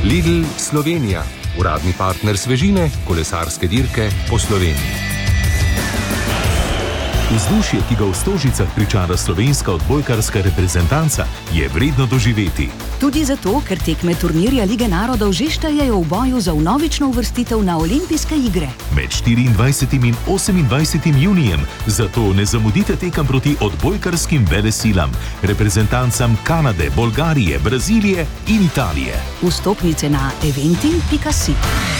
Lidl Slovenija, uradni partner svežine, kolesarske dirke po Sloveniji. Vzdušje, ki ga v Stožicah pričara slovenska odbojkarska reprezentanca, je vredno doživeti. Tudi zato, ker tekme turnirja Lige narodov že štejejo v boju za vnovično uvrstitev na olimpijske igre. Med 24. in 28. junijem, zato ne zamudite tekem proti odbojkarskim velesilam, reprezentancam Kanade, Bolgarije, Brazilije in Italije. Vstopnice na eventim.si.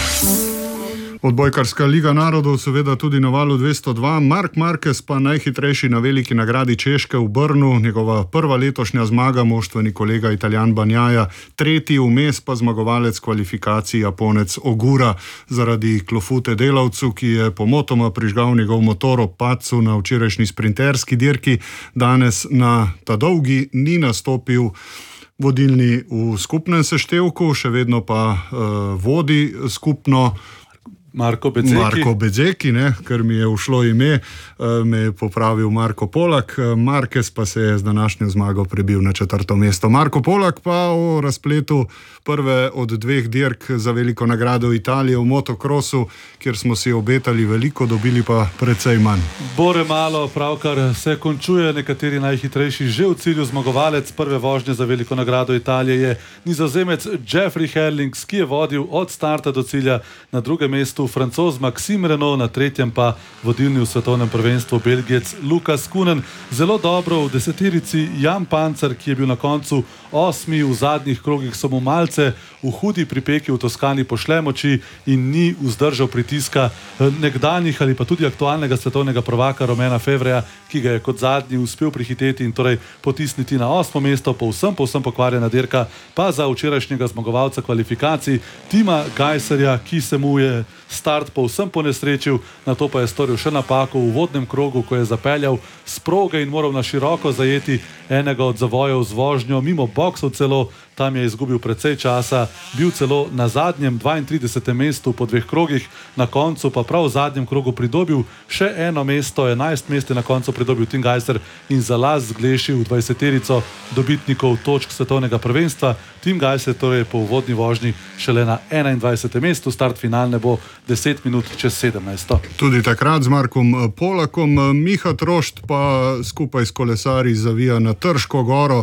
Odbojkarska Liga narodov seveda tudi na valu 202. Mark Marquez pa najhitrejši na veliki nagradi Češke v Brnu, njegova prva letošnja zmaga, moštveni kolega Italijan Bagnaia, tretji vmes pa zmagovalec kvalifikacij Japonec Ogura zaradi klofute delavcu, ki je pomotoma prižgal njegov motor ob padcu na včerajšnji sprinterski dirki. Danes na ta dolgi ni nastopil vodilni v skupnem seštevku, še vedno pa vodi skupno Marko Bezzecchi, ker mi je ušlo ime, me je popravil Marko Polak. Marquez pa se je z današnjo zmago prebil na 4. mesto. Marko Polak pa o razpletu prve od 2 dirk za veliko nagrado Italije v motokrosu, kjer smo si obetali veliko, dobili pa precej manj. Bore malo, pravkar se končuje, nekateri najhitrejši že v cilju. Zmagovalec prve vožnje za veliko nagrado Italije je Nizozemec Jeffrey Herlings, ki je vodil od starta do cilja, na 2. mestu Francoz Maxime Renaux, na 3. pa vodilni v svetovnem prvenstvu Belgijec Lukas Kunen. Zelo dobro v deseterici Jan Pancer, ki je bil na koncu 8. v zadnjih krogih, so mu malce v hudi pripeki v Toskani pošle moči in ni vzdržal pritiska nekdanjih ali pa tudi aktualnega svetovnega prvaka Romana Fevreja, ki ga je kot zadnji uspel prihiteti in torej potisniti na 8. mesto. Povsem pokvarjena dirka pa za včerajšnjega zmagovalca kvalifikacij Tima Gajserja, ki se mu je start povsem ponesrečil, nato pa je storil še napako v uvodnem krogu, ko je zapeljal s proge in moral na široko zajeti enega od zavojev z vožnjo mimo boksov celo. Tam je izgubil precej časa, bil celo na zadnjem 32. mestu po 2 krogih, na koncu pa prav v zadnjem krogu pridobil še eno mesto, 11 mest je na koncu pridobil Tim Gajser in za las zglešil 20-terico dobitnikov točk svetovnega prvenstva. Tim Gajser torej po uvodni vožnji šele na 21. mestu, start finalne bo 10 minut čez 17. Tudi takrat z Markom Polakom. Miha Trošt pa skupaj s kolesarji zavija na Trško goro,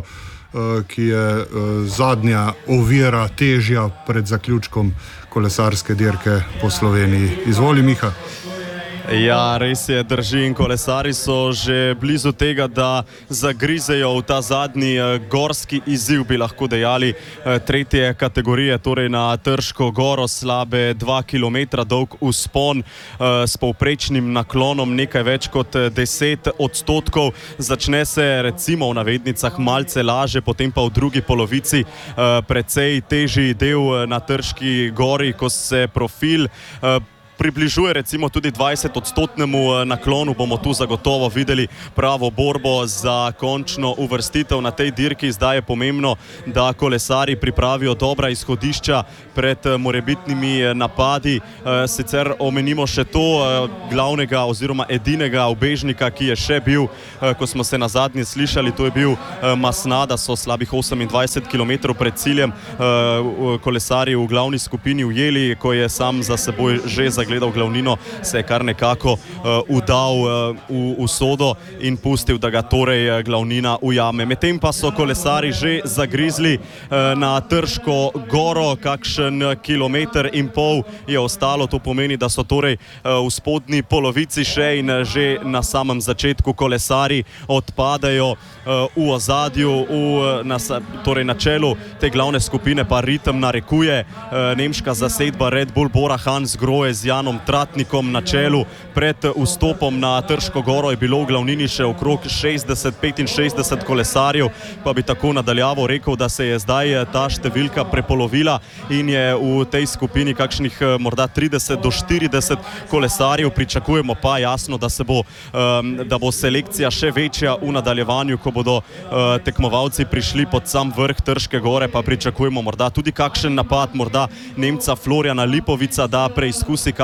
ki je zadnja ovira, težja pred zaključkom kolesarske dirke po Sloveniji. Izvoli, Miha. Ja, res je, drži, in kolesari so že blizu tega, da zagrizejo v ta zadnji gorski izziv, bi lahko dejali, 3. kategorije, torej na Trško goro, slabe 2 km dolg vzpon s povprečnim naklonom nekaj več kot 10%. Začne se recimo v navednicah malce laže, potem pa v drugi polovici precej težji del na Trški gori, ko se profil približuje recimo tudi 20% naklonu, bomo tu zagotovo videli pravo borbo za končno uvrstitev na tej dirki. Zdaj je pomembno, da kolesari pripravijo dobra izhodišča pred morebitnimi napadi. Sicer omenimo še to glavnega oziroma edinega ubežnika, ki je še bil, ko smo se nazadnje slišali, to je bil Masnada, so slabih 28 km pred ciljem kolesari v glavni skupini ujeli, ko je sam za seboj že gledal glavnino, se je kar nekako udal v usodo in pustil, da ga torej glavnina ujame. Medtem pa so kolesari že zagrizli na Trško goro, kakšen 1,5 kilometra je ostalo, to pomeni, da so torej v spodnji polovici še in že na samem začetku kolesari odpadajo v ozadju, torej na čelu te glavne skupine pa ritem narekuje nemška zasedba Red Bull Bora Hansgrohe z Janom Tratnikom na čelu. Pred vstopom na Trško goro je bilo v glavnini še okrog 60-65 kolesarjev, pa bi tako nadaljavo rekel, da se je zdaj ta številka prepolovila in je v tej skupini kakšnih morda 30 do 40 kolesarjev. Pričakujemo pa jasno, da bo selekcija še večja v nadaljevanju, ko bodo tekmovalci prišli pod sam vrh Trške gore, pa pričakujemo morda tudi kakšen napad, morda Nemca Florjana Lipovica, da preizkusi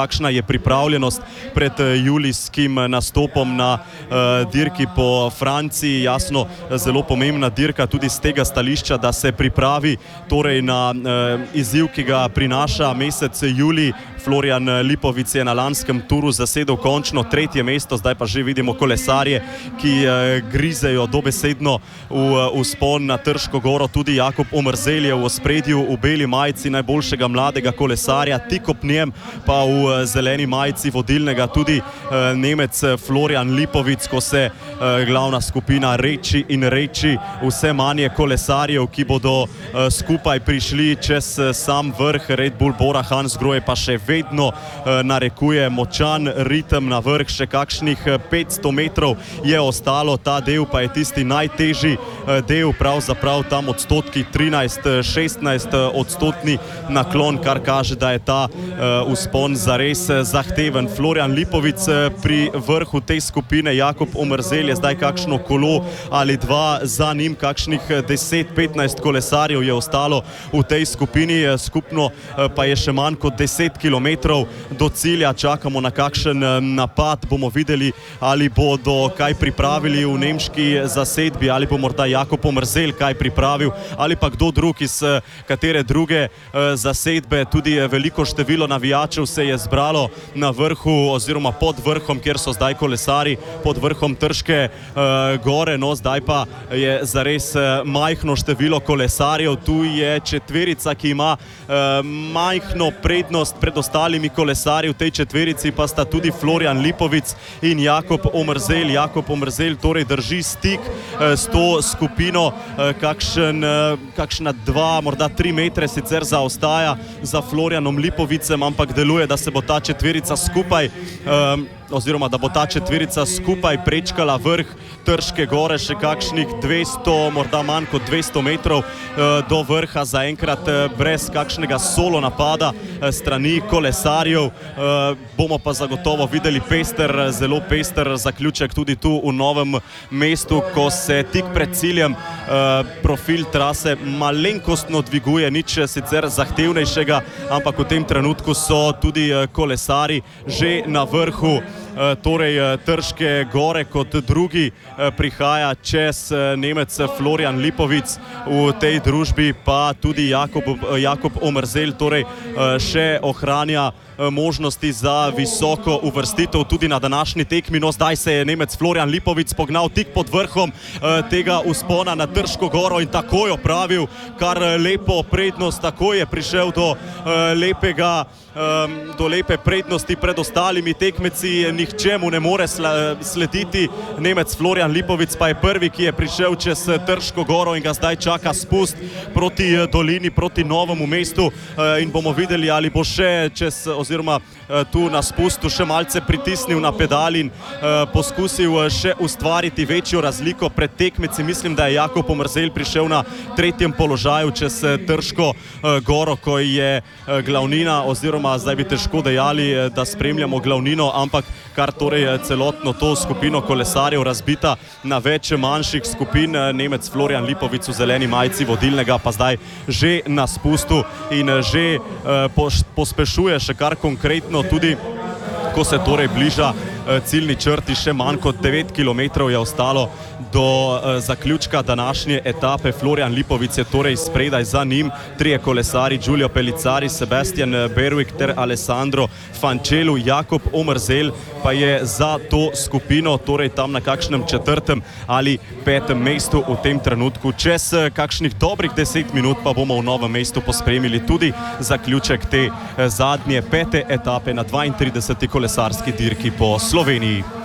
kakšna je pripravljenost pred julijskim nastopom na dirki po Franciji. Jasno, zelo pomembna dirka tudi z tega stališča, da se pripravi torej na izziv, ki ga prinaša mesec julij. Florian Lipovic je na lanskem turu zasedel končno 3. mesto, zdaj pa že vidimo kolesarje, ki grizejo dobesedno v vzpon na Trško goro. Tudi Jakob Omerzel je v ospredju v beli majici najboljšega mladega kolesarja, tik ob njem pa v zeleni majici vodilnega tudi Nemec Florian Lipovic, ko se glavna skupina reči in reči, vse manje kolesarjev, ki bodo skupaj prišli čez sam vrh. Red Bull Bora Hansgrohe pa še vedno narekuje močan ritem na vrh, še kakšnih 500 metrov je ostalo, ta del pa je tisti najtežji del, pravzaprav tam odstotki 13-16 odstotni naklon, kar kaže, da je ta vzpon zares zahteven. Florian Lipovic pri vrhu te skupine, Jakob Omerzel je zdaj kakšno kolo ali dva za njim, kakšnih 10-15 kolesarjev je ostalo v tej skupini, skupno pa je še manj kot 10 kilometrov do cilja. Čakamo na kakšen napad, bomo videli, ali bodo kaj pripravili v nemški zasedbi, ali bo morda Jakob Omerzel kaj pripravil, ali pa kdo drug iz katere druge zasedbe. Tudi veliko število navijačev se je zbralo na vrhu oziroma pod vrhom, kjer so zdaj kolesari, pod vrhom Trške gore. No, zdaj pa je zares majhno število kolesarjev. Tu je četverica, ki ima majhno prednost pred ostalimi kolesarji. V tej četverici pa sta tudi Florian Lipovic in Jakob Omerzel. Jakob Omerzel torej drži stik s to skupino, kakšna 2, morda 3 metre sicer zaostaja za Florianom Lipovicem, ampak deluje, da se bo ta četverica skupaj oziroma da bo ta četverica skupaj prečkala vrh Trške gore, še kakšnih 200, morda manj kot 200 metrov do vrha, zaenkrat brez kakšnega solo napada strani kolesarjev. Bomo pa zagotovo videli pester, zelo pester zaključek tudi tu v Novem mestu, ko se tik pred ciljem profil trase malenkostno dviguje, nič sicer zahtevnejšega, ampak v tem trenutku so tudi kolesari že na vrhu torej Trške gore. Kot drugi prihaja čez Nemec Florian Lipovic, v tej družbi pa tudi Jakob Omerzel, torej še ohranja možnosti za visoko uvrstitev tudi na današnji tekmi. No, zdaj se je Nemec Florian Lipovic pognal tik pod vrhom tega vzpona na Trško goro in tako jo pravil, kar lepo prednost, tako je prišel do lepe prednosti pred ostalimi tekmeci, nihče mu ne more slediti. Nemec Florian Lipovic pa je prvi, ki je prišel čez Trško goro in ga zdaj čaka spust proti dolini, proti Novemu mestu in bomo videli, ali bo še čez oziroma tu na spustu še malce pritisnil na pedal in poskusil še ustvariti večjo razliko pred tekmeci. Mislim, da je Jakob Omerzel prišel na 3. položaju čez Trško goro, ko je glavnina, oziroma zdaj bi težko dejali, da spremljamo glavnino, ampak kar torej celotno to skupino kolesarjev razbita na več manjših skupin. Nemec Florian Lipovic v zeleni majici vodilnega pa zdaj že na spustu in že pospešuje še kar konkretno, tudi ko se torej bliža ciljni črti, še manj kot 9 km je ostalo do zaključka današnje etape. Florian Lipovic je torej spredaj, za njim 3 kolesari, Giulio Pellizzari, Sebastian Berwick ter Alessandro Fancellu. Jakob Omerzel pa je za to skupino torej tam na kakšnem 4. ali 5. mestu v tem trenutku. Čez kakšnih dobrih 10 minut pa bomo v Novem mestu pospremili tudi zaključek te zadnje 5. etape na 32. kolesarski dirki po Sloveniji.